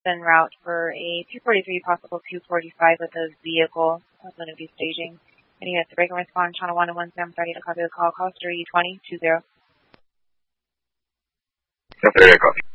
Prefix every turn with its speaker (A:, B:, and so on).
A: en route for a 243, possible 245 with a vehicle. I'm going to be staging. And you have to break and respond, channel 1 and 1 Sam, ready to copy the call, 32020.
B: Copy.